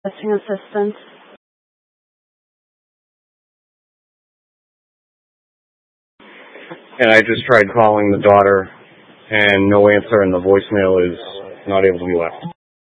Processing assistance. And I just tried calling the daughter, and no answer, and the voicemail is not able to be left.